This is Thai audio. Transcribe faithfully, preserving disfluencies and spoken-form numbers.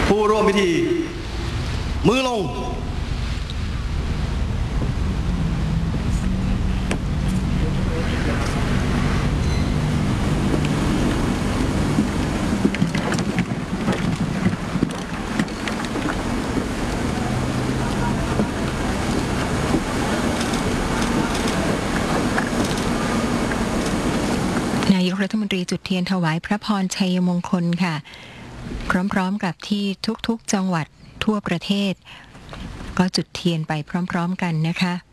ผู้ร่วมพิธีมือลงนายกรัฐมนตรีจุดเทียนถวายพระพรชัยมงคลค่ะพร้อมๆกับที่ทุกๆจังหวัดทั่วประเทศก็จุดเทียนไปพร้อมๆกันนะคะ